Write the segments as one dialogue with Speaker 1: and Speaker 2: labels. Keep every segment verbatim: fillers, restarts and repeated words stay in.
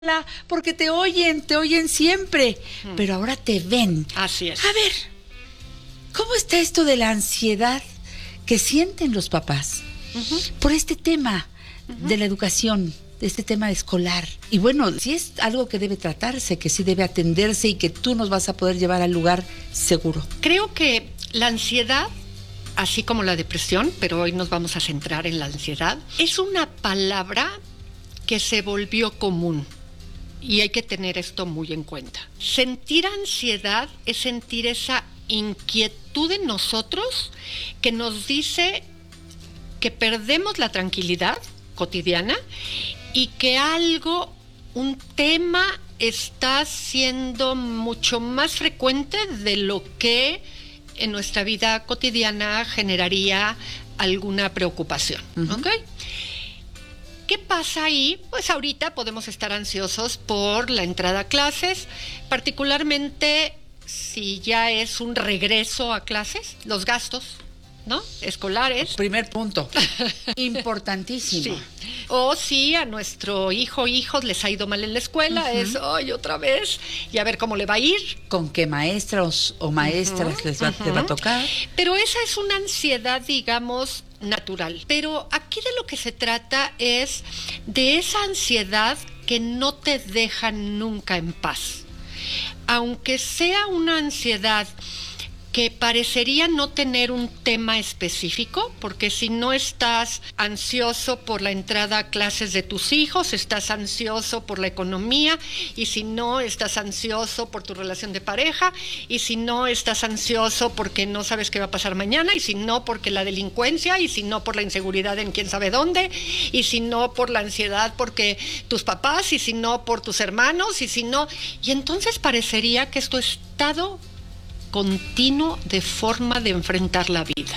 Speaker 1: La- porque te oyen, te oyen siempre,
Speaker 2: Mm.
Speaker 1: pero ahora te ven.
Speaker 2: Así es.
Speaker 1: A ver, ¿cómo está esto de la ansiedad que sienten los papás
Speaker 2: Ujú.
Speaker 1: por este tema de la educación, de este tema escolar? Y bueno, si es algo que debe tratarse, que sí debe atenderse y que tú nos vas a poder llevar al lugar seguro.
Speaker 2: Creo que la ansiedad, así como la depresión, pero hoy nos vamos a centrar en la ansiedad, es una palabra que se volvió común. Y hay que tener esto muy en cuenta. Sentir ansiedad es sentir esa inquietud en nosotros que nos dice que perdemos la tranquilidad cotidiana y que algo, un tema, está siendo mucho más frecuente de lo que en nuestra vida cotidiana generaría alguna preocupación.
Speaker 1: Uh-huh.
Speaker 2: ¿Ok? ¿Qué pasa ahí? Pues ahorita podemos estar ansiosos por la entrada a clases, particularmente si ya es un regreso a clases, los gastos, ¿no? Escolares.
Speaker 1: Primer punto, importantísimo.
Speaker 2: Sí. O si a nuestro hijo o hijos les ha ido mal en la escuela, uh-huh. es, ay, otra vez, y a ver cómo le va a ir.
Speaker 1: ¿Con qué maestros o maestras uh-huh. les va, uh-huh. te va a tocar?
Speaker 2: Pero esa es una ansiedad, digamos, natural. Pero aquí de lo que se trata es de esa ansiedad que no te deja nunca en paz. Aunque sea una ansiedad que parecería no tener un tema específico, porque si no estás ansioso por la entrada a clases de tus hijos, estás ansioso por la economía, y si no, estás ansioso por tu relación de pareja, y si no, estás ansioso porque no sabes qué va a pasar mañana, y si no, porque la delincuencia, y si no, por la inseguridad en quién sabe dónde, y si no, por la ansiedad porque tus papás, y si no, por tus hermanos, y si no, y entonces parecería que es tu estado continuo de forma de enfrentar la vida.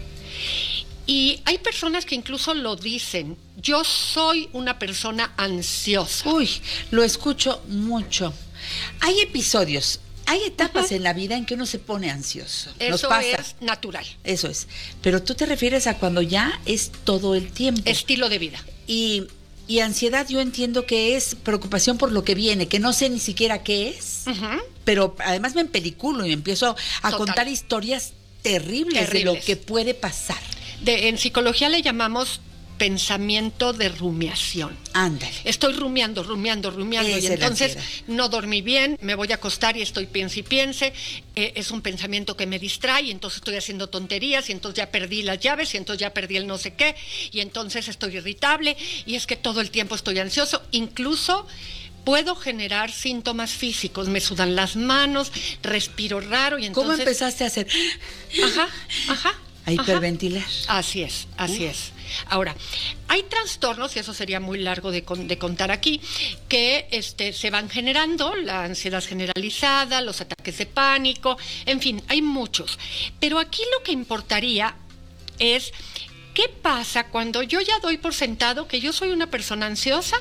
Speaker 2: Y hay personas que incluso lo dicen, yo soy una persona ansiosa.
Speaker 1: Uy, lo escucho mucho. Hay episodios, hay etapas uh-huh. en la vida en que uno se pone ansioso. Nos
Speaker 2: Eso
Speaker 1: pasa.
Speaker 2: Es natural.
Speaker 1: Eso es. Pero tú te refieres a cuando ya es todo el tiempo.
Speaker 2: Estilo de vida.
Speaker 1: Y... Y ansiedad yo entiendo que es preocupación por lo que viene, que no sé ni siquiera qué es, uh-huh. pero además me empeliculo y empiezo a Total. contar historias terribles, terribles de lo que puede pasar.
Speaker 2: De, en psicología le llamamos pensamiento de rumiación.
Speaker 1: Ándale.
Speaker 2: Estoy rumiando, rumiando, rumiando
Speaker 1: Esa
Speaker 2: y entonces
Speaker 1: es
Speaker 2: no dormí bien, me voy a acostar y estoy piense y piense, eh, es un pensamiento que me distrae y entonces estoy haciendo tonterías y entonces ya perdí las llaves y entonces ya perdí el no sé qué y entonces estoy irritable y es que todo el tiempo estoy ansioso, incluso puedo generar síntomas físicos, me sudan las manos, respiro raro y entonces...
Speaker 1: ¿Cómo empezaste a hacer?
Speaker 2: Ajá, ajá.
Speaker 1: A hiperventilar.
Speaker 2: Así es, así uh. es. Ahora, hay trastornos, y eso sería muy largo de, con, de contar aquí, que este, se van generando, la ansiedad generalizada, los ataques de pánico, en fin, hay muchos. Pero aquí lo que importaría es, ¿qué pasa cuando yo ya doy por sentado que yo soy una persona ansiosa?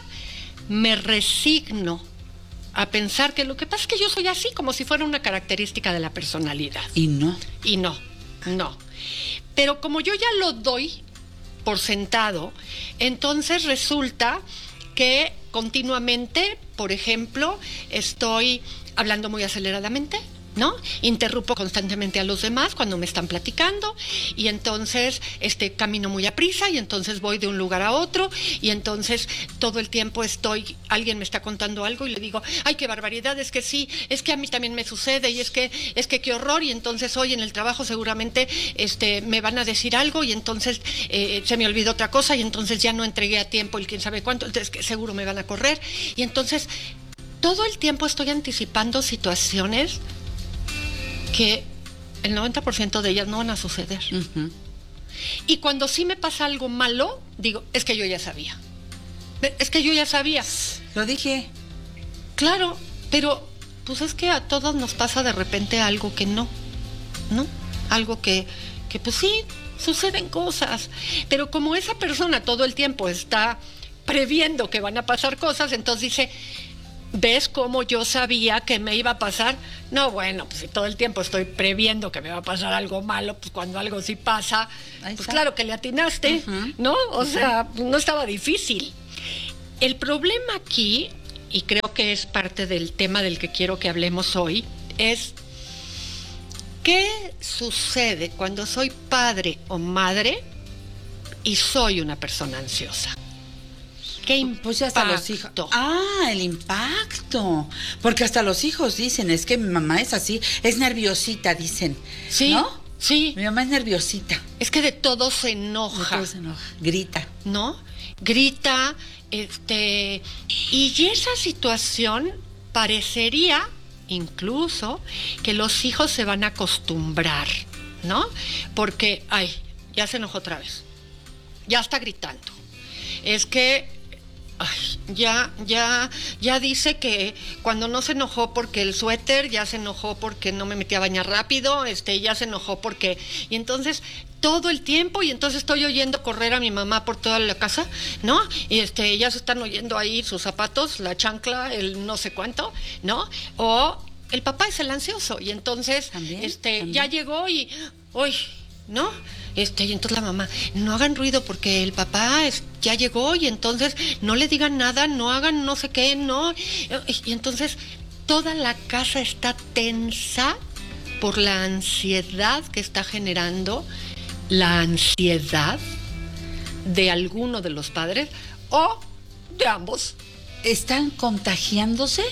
Speaker 2: Me resigno a pensar que lo que pasa es que yo soy así, como si fuera una característica de la personalidad.
Speaker 1: Y no.
Speaker 2: Y no, no. Pero como yo ya lo doy por sentado, entonces resulta que continuamente, por ejemplo, estoy hablando muy aceleradamente, ¿no? Interrumpo constantemente a los demás cuando me están platicando y entonces este camino muy aprisa y entonces voy de un lugar a otro y entonces todo el tiempo estoy, alguien me está contando algo y le digo, ay, qué barbaridad, es que sí, es que a mí también me sucede y es que, es que qué horror y entonces hoy en el trabajo seguramente este, me van a decir algo y entonces eh, se me olvidó otra cosa y entonces ya no entregué a tiempo el quién sabe cuánto, entonces que seguro me van a correr y entonces todo el tiempo estoy anticipando situaciones que el noventa por ciento de ellas no van a suceder. Uh-huh. Y cuando sí me pasa algo malo, digo, es que yo ya sabía. Es que yo ya sabía.
Speaker 1: Lo dije.
Speaker 2: Claro, pero pues es que a todos nos pasa de repente algo que no, ¿no? Algo que, que pues sí, suceden cosas. Pero como esa persona todo el tiempo está previendo que van a pasar cosas, entonces dice... ¿Ves cómo yo sabía que me iba a pasar? No, bueno, pues si todo el tiempo estoy previendo que me va a pasar algo malo, pues cuando algo sí pasa, Ahí pues está. Claro que le atinaste, uh-huh. ¿no? O uh-huh. sea, no estaba difícil. El problema aquí y creo que es parte del tema del que quiero que hablemos hoy, es ¿qué sucede cuando soy padre o madre y soy una persona ansiosa? ¿Qué impacto?
Speaker 1: Pues ya hasta los hijos. Ah, el impacto. Porque hasta los hijos dicen, es que mi mamá es así, es nerviosita, dicen.
Speaker 2: Sí,
Speaker 1: ¿no?
Speaker 2: Sí.
Speaker 1: Mi mamá es nerviosita.
Speaker 2: Es que de todo se enoja.
Speaker 1: De todo se enoja. Grita.
Speaker 2: ¿No? Grita, este... Y esa situación parecería incluso que los hijos se van a acostumbrar, ¿no? Porque, ay, ya se enojó otra vez. Ya está gritando. Es que... Ay, ya, ya, ya dice que cuando no se enojó porque el suéter, ya se enojó porque no me metí a bañar rápido, este, ya se enojó porque... Y entonces, todo el tiempo, y entonces estoy oyendo correr a mi mamá por toda la casa, ¿no? Y este, ya se están oyendo ahí sus zapatos, la chancla, el no sé cuánto, ¿no? O el papá es el ansioso, y entonces,
Speaker 1: ¿También?
Speaker 2: este,
Speaker 1: ¿También?
Speaker 2: ya llegó y... Uy, ¿no? Este, y entonces la mamá, no hagan ruido porque el papá es, ya llegó y entonces no le digan nada, no hagan no sé qué, no. Y entonces toda la casa está tensa por la ansiedad que está generando, la ansiedad de alguno de los padres o de ambos.
Speaker 1: ¿Están contagiándose?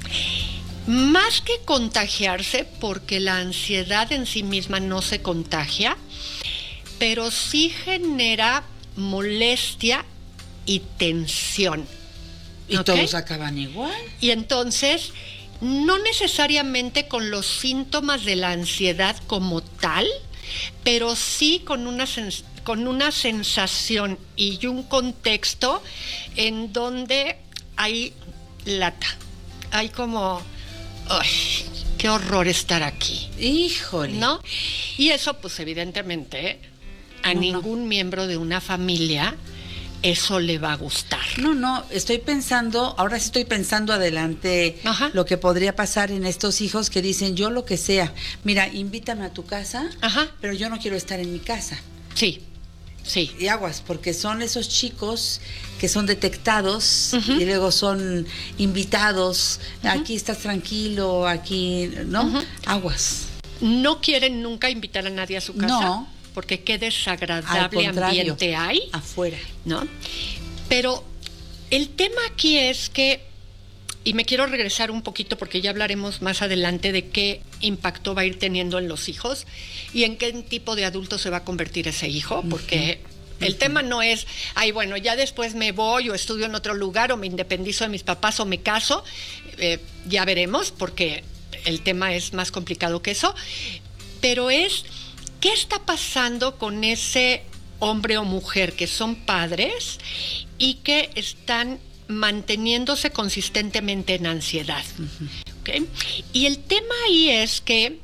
Speaker 2: Más que contagiarse, porque la ansiedad en sí misma no se contagia, pero sí genera molestia y tensión.
Speaker 1: Y
Speaker 2: ¿Okay?
Speaker 1: todos acaban igual.
Speaker 2: Y entonces, no necesariamente con los síntomas de la ansiedad como tal, pero sí con una, sens- con una sensación y un contexto en donde hay lata. Hay como... ¡Ay, qué horror estar aquí!
Speaker 1: Híjole.
Speaker 2: ¿No? Y eso, pues evidentemente, a
Speaker 1: no,
Speaker 2: ningún
Speaker 1: no.
Speaker 2: miembro de una familia eso le va a gustar.
Speaker 1: No, no, estoy pensando, ahora sí estoy pensando adelante.
Speaker 2: Ajá.
Speaker 1: Lo que podría pasar en estos hijos que dicen, yo lo que sea, mira, invítame a tu casa,
Speaker 2: Ajá.
Speaker 1: pero yo no quiero estar en mi casa.
Speaker 2: Sí, sí.
Speaker 1: Y aguas, porque son esos chicos que son detectados
Speaker 2: Uh-huh.
Speaker 1: y luego son invitados,
Speaker 2: Uh-huh.
Speaker 1: aquí estás tranquilo, aquí, ¿no?
Speaker 2: Uh-huh.
Speaker 1: Aguas.
Speaker 2: No quieren nunca invitar a nadie a su casa.
Speaker 1: No.
Speaker 2: Porque qué
Speaker 1: Al
Speaker 2: desagradable
Speaker 1: contrario,
Speaker 2: ambiente hay,
Speaker 1: afuera.
Speaker 2: ¿no? Pero el tema aquí es que, y me quiero regresar un poquito porque ya hablaremos más adelante de qué impacto va a ir teniendo en los hijos y en qué tipo de adulto se va a convertir ese hijo, porque uh-huh. el uh-huh. tema no es, ay, bueno, ya después me voy o estudio en otro lugar o me independizo de mis papás o me caso, eh, ya veremos, porque el tema es más complicado que eso, pero es... ¿Qué está pasando con ese hombre o mujer que son padres y que están manteniéndose consistentemente en ansiedad? Uh-huh. ¿Okay? Y el tema ahí es que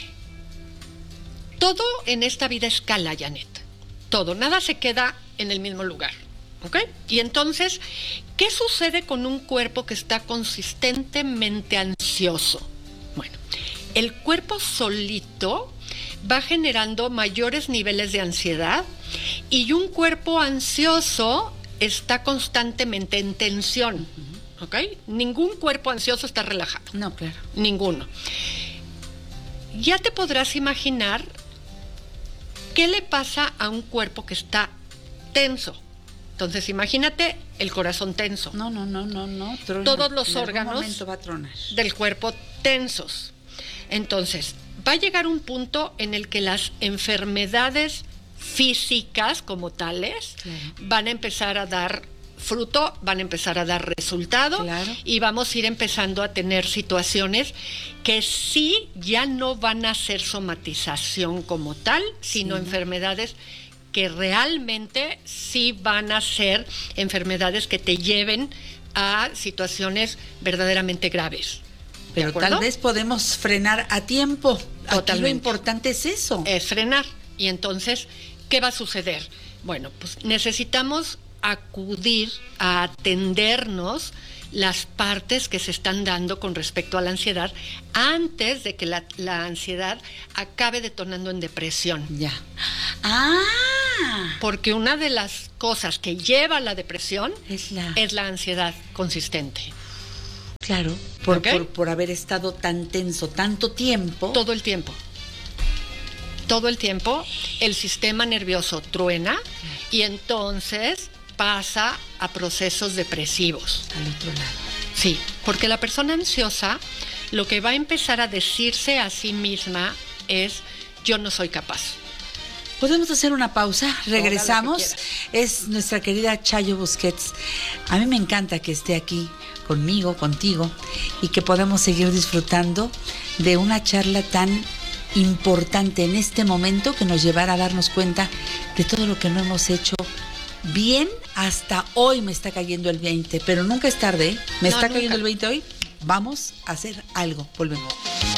Speaker 2: todo en esta vida escala, Janet. Todo, nada se queda en el mismo lugar. ¿Okay? Y entonces, ¿qué sucede con un cuerpo que está consistentemente ansioso? Bueno, el cuerpo solito va generando mayores niveles de ansiedad y un cuerpo ansioso está constantemente en tensión. Uh-huh. ¿Ok? Ningún cuerpo ansioso está relajado.
Speaker 1: No, claro.
Speaker 2: Ninguno. Ya te podrás imaginar qué le pasa a un cuerpo que está tenso. Entonces, imagínate el corazón tenso.
Speaker 1: No, no, no, no, no. Trona.
Speaker 2: Todos los
Speaker 1: en
Speaker 2: órganos
Speaker 1: momento va a tronar.
Speaker 2: Del cuerpo tensos. Entonces, va a llegar un punto en el que las enfermedades físicas como tales claro. van a empezar a dar fruto, van a empezar a dar resultado
Speaker 1: claro.
Speaker 2: y vamos a ir empezando a tener situaciones que sí ya no van a ser somatización como tal, sino sí. enfermedades que realmente sí van a ser enfermedades que te lleven a situaciones verdaderamente graves.
Speaker 1: Pero tal vez podemos frenar a tiempo. Totalmente. Aquí lo importante es eso.
Speaker 2: Es frenar. Y entonces, ¿qué va a suceder? Bueno, pues necesitamos acudir a atendernos las partes que se están dando con respecto a la ansiedad antes de que la, la ansiedad acabe detonando en depresión.
Speaker 1: Ya. Ah.
Speaker 2: Porque una de las cosas que lleva a la depresión
Speaker 1: es la,
Speaker 2: es la ansiedad consistente.
Speaker 1: Claro, por,
Speaker 2: ¿Okay?
Speaker 1: por, por haber estado tan tenso tanto tiempo.
Speaker 2: Todo el tiempo. Todo el tiempo el sistema nervioso truena y entonces pasa a procesos depresivos.
Speaker 1: Al otro lado.
Speaker 2: Sí, porque la persona ansiosa lo que va a empezar a decirse a sí misma es: yo no soy capaz.
Speaker 1: Podemos hacer una pausa, regresamos. Es nuestra querida Chayo Busquets. A mí me encanta que esté aquí conmigo, contigo, y que podamos seguir disfrutando de una charla tan importante en este momento, que nos llevará a darnos cuenta de todo lo que no hemos hecho bien. Hasta hoy me está cayendo el veinte, pero nunca es tarde, ¿eh? Me no, está nunca. cayendo el veinte hoy. Vamos a hacer algo. Volvemos.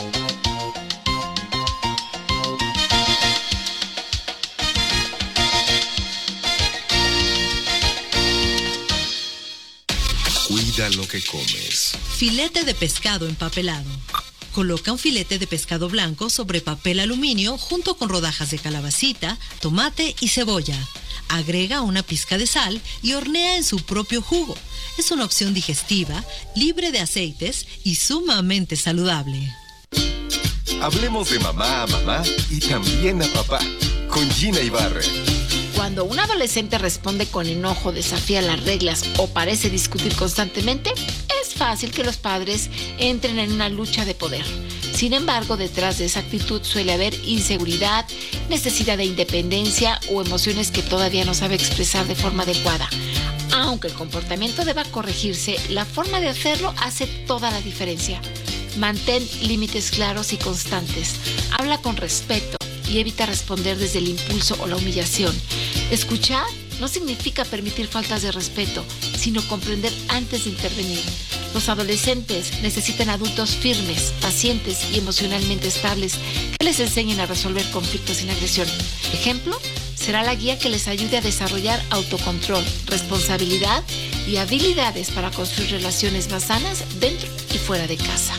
Speaker 3: Cuida lo que comes.
Speaker 4: Filete de pescado empapelado. Coloca un filete de pescado blanco sobre papel aluminio junto con rodajas de calabacita, tomate y cebolla. Agrega una pizca de sal y hornea en su propio jugo. Es una opción digestiva, libre de aceites y sumamente saludable.
Speaker 3: Hablemos de mamá a mamá y también a papá, con Gina Ibarra.
Speaker 5: Cuando un adolescente responde con enojo, desafía las reglas o parece discutir constantemente, es fácil que los padres entren en una lucha de poder. Sin embargo, detrás de esa actitud suele haber inseguridad, necesidad de independencia o emociones que todavía no sabe expresar de forma adecuada. Aunque el comportamiento deba corregirse, la forma de hacerlo hace toda la diferencia. Mantén límites claros y constantes. Habla con respeto y evita responder desde el impulso o la humillación. Escuchar no significa permitir faltas de respeto, sino comprender antes de intervenir. Los adolescentes necesitan adultos firmes, pacientes y emocionalmente estables que les enseñen a resolver conflictos sin agresión. Ejemplo, será la guía que les ayude a desarrollar autocontrol, responsabilidad y habilidades para construir relaciones más sanas dentro y fuera de casa.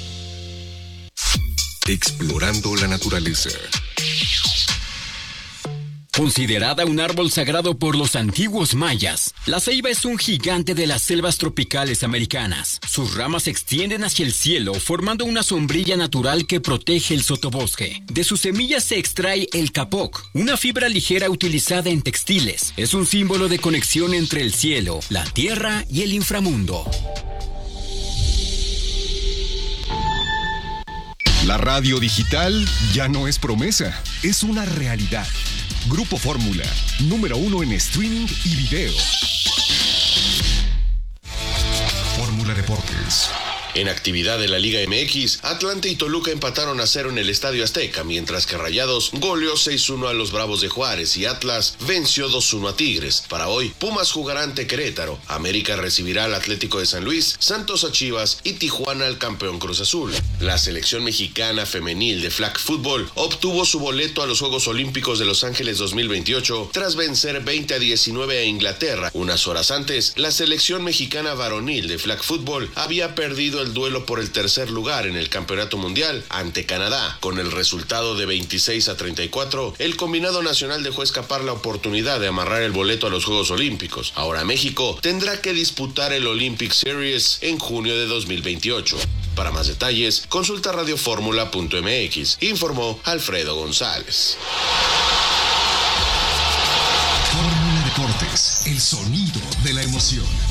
Speaker 3: Explorando la naturaleza.
Speaker 6: Considerada un árbol sagrado por los antiguos mayas, la ceiba es un gigante de las selvas tropicales americanas. Sus ramas se extienden hacia el cielo, formando una sombrilla natural que protege el sotobosque. De sus semillas se extrae el capoc, una fibra ligera utilizada en textiles. Es un símbolo de conexión entre el cielo, la tierra y el inframundo.
Speaker 3: La radio digital ya no es promesa, es una realidad. Grupo Fórmula, número uno en streaming y video. Fórmula Deportes.
Speaker 7: En actividad de la Liga M X, Atlante y Toluca empataron a cero en el Estadio Azteca, mientras que Rayados goleó seis uno a los Bravos de Juárez y Atlas venció dos uno a Tigres. Para hoy, Pumas jugará ante Querétaro, América recibirá al Atlético de San Luis, Santos a Chivas y Tijuana al campeón Cruz Azul. La selección mexicana femenil de flag football obtuvo su boleto a los Juegos Olímpicos de Los Ángeles dos mil veintiocho tras vencer veinte a diecinueve a Inglaterra. Unas horas antes, la selección mexicana varonil de flag football había perdido el duelo por el tercer lugar en el Campeonato Mundial ante Canadá. Con el resultado de veintiséis a treinta y cuatro, el combinado nacional dejó escapar la oportunidad de amarrar el boleto a los Juegos Olímpicos. Ahora México tendrá que disputar el Olympic Series en junio de dos mil veintiocho. Para más detalles, consulta radioformula punto m x, informó Alfredo González.
Speaker 3: Fórmula Deportes, el sonido de la emoción.